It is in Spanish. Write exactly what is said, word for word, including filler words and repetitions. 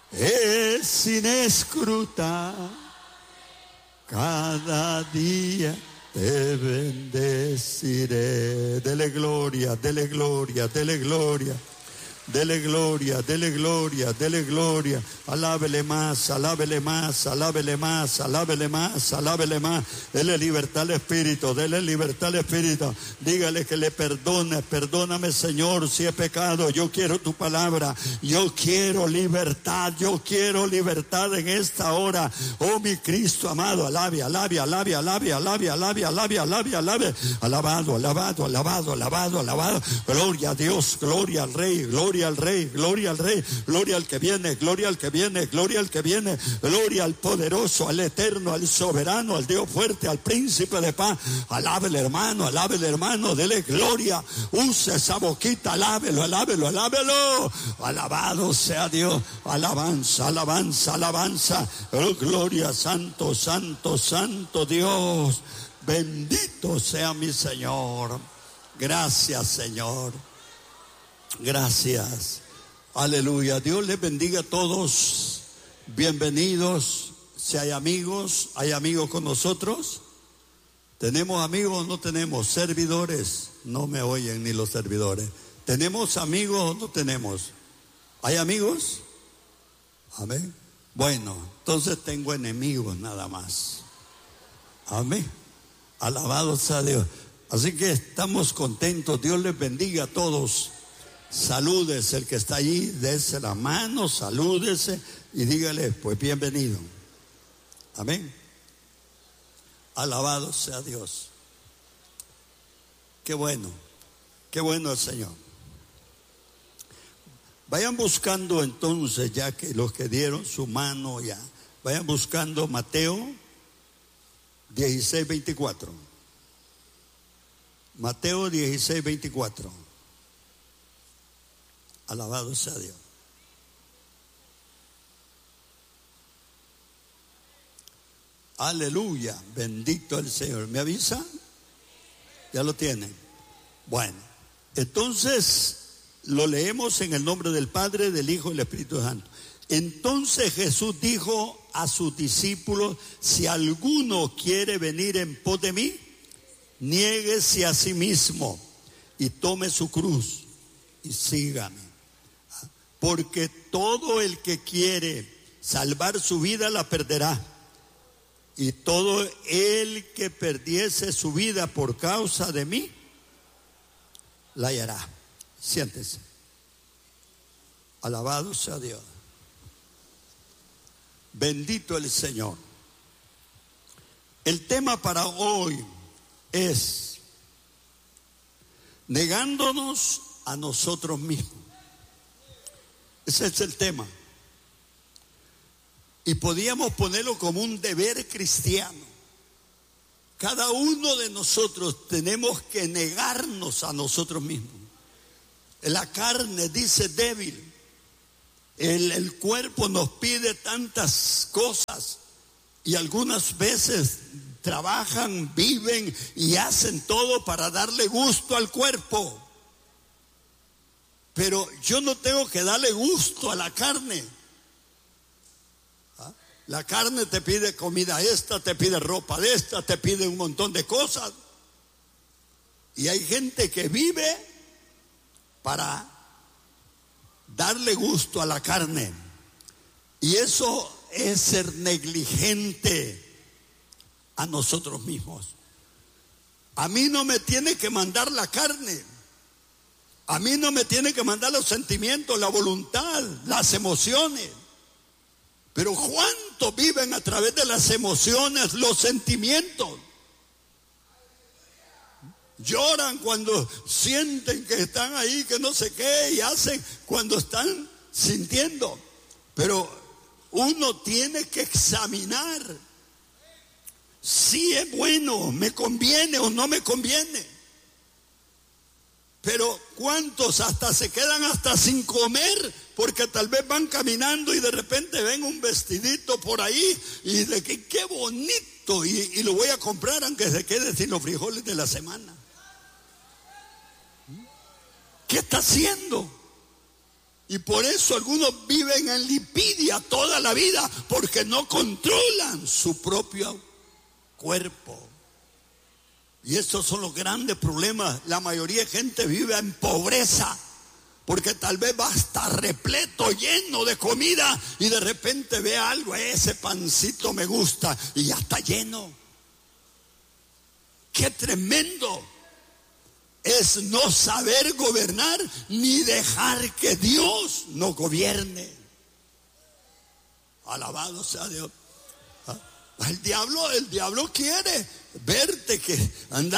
es sin escrutar. Cada día te bendeciré. Dele gloria, dele gloria, dele gloria. Dele gloria, dele gloria, dele gloria. Alábele más, alábele más, alábele más, alábele más, alábele más. Dele libertad al Espíritu, dele libertad al Espíritu. Dígale que le perdone, perdóname Señor si he pecado. Yo quiero tu palabra, yo quiero libertad, yo quiero libertad en esta hora. Oh mi Cristo amado, alabe, alabe, alabe, alabe, alabe, alabe, alabe, alabe, alabe. Alabado, alabado, alabado, alabado, alabado. Gloria a Dios, gloria al Rey, gloria al Rey, gloria al Rey, gloria al que viene, gloria al que viene, gloria al que viene, gloria al poderoso, al eterno, al soberano, al Dios fuerte, al príncipe de paz. Alábele hermano, alábele hermano, dele gloria, use esa boquita, alábelo, alábelo, alábelo. Alabado sea Dios, alabanza, alabanza, alabanza. Oh, gloria, santo, santo, santo Dios. Bendito sea mi Señor. Gracias Señor. Gracias. Aleluya. Dios les bendiga a todos. Bienvenidos. Si hay amigos, hay amigos con nosotros. ¿Tenemos amigos o no tenemos? Servidores. No me oyen ni los servidores. ¿Tenemos amigos o no tenemos? ¿Hay amigos? Amén. Bueno, entonces tengo enemigos nada más. Amén. Alabado sea Dios. Así que estamos contentos. Dios les bendiga a todos. Salúdese el que está allí, dése la mano, salúdese y dígale, pues bienvenido. Amén. Alabado sea Dios. Qué bueno, qué bueno el Señor. Vayan buscando entonces, ya que los que dieron su mano ya, vayan buscando Mateo dieciséis veinticuatro. Mateo dieciséis veinticuatro. Alabado sea Dios. Aleluya, bendito el Señor. ¿Me avisa? ¿Ya lo tienen? Bueno, entonces lo leemos en el nombre del Padre, del Hijo y del Espíritu Santo. Entonces Jesús dijo a sus discípulos: si alguno quiere venir en pos de mí, niéguese a sí mismo y tome su cruz y sígame. Porque todo el que quiere salvar su vida la perderá, y todo el que perdiese su vida por causa de mí la hallará. Siéntese. Alabado sea Dios. Bendito el Señor. El tema para hoy es negándonos a nosotros mismos. Ese es el tema. Y podíamos ponerlo como un deber cristiano. Cada uno de nosotros tenemos que negarnos a nosotros mismos. La carne dice débil. El, el cuerpo nos pide tantas cosas. Y algunas veces trabajan, viven y hacen todo para darle gusto al cuerpo. Pero yo no tengo que darle gusto a la carne. ¿Ah? La carne te pide comida esta, te pide ropa de esta, te pide un montón de cosas. Y hay gente que vive para darle gusto a la carne. Y eso es ser negligente a nosotros mismos. A mí no me tiene que mandar la carne. A mí no me tiene que mandar los sentimientos, la voluntad, las emociones. Pero ¿cuántos viven a través de las emociones, los sentimientos? Lloran cuando sienten que están ahí, que no sé qué, y hacen cuando están sintiendo. Pero uno tiene que examinar si es bueno, me conviene o no me conviene. Pero ¿cuántos hasta se quedan hasta sin comer? Porque tal vez van caminando y de repente ven un vestidito por ahí y de que qué bonito, y, y lo voy a comprar aunque se quede sin los frijoles de la semana. ¿Qué está haciendo? Y por eso algunos viven en lipidia toda la vida, porque no controlan su propio cuerpo. Y estos son los grandes problemas. La mayoría de gente vive en pobreza, porque tal vez va a estar repleto, lleno de comida, y de repente ve algo, ese pancito me gusta, y ya está lleno. ¡Qué tremendo! Es no saber gobernar ni dejar que Dios nos gobierne. Alabado sea Dios. El diablo, el diablo quiere verte que andas